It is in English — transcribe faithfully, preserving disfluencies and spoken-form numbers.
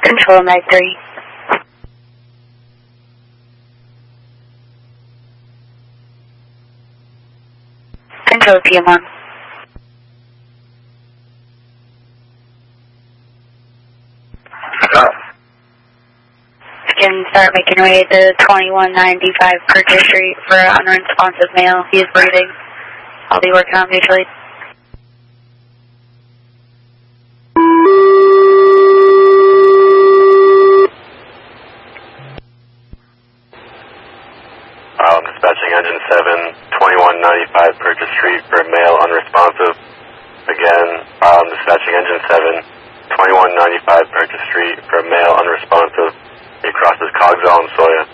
Control Mag three. Control P M one. Can start making way to twenty-one ninety-five Purchase Street for unresponsive male. He is breathing. I'll be working on mutually. Um, dispatching engine seven, twenty-one ninety-five Purchase Street for male unresponsive. Again, um, dispatching engine seven, twenty-one ninety-five Purchase Street for male unresponsive. He crosses Cogswell and Soya.